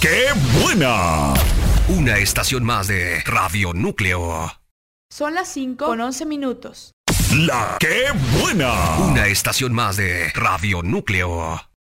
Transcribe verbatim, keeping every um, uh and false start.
¡Qué buena! Una estación más de Radio Núcleo. Son las cinco con once minutos. La ¡Qué buena! Una estación más de Radio Núcleo.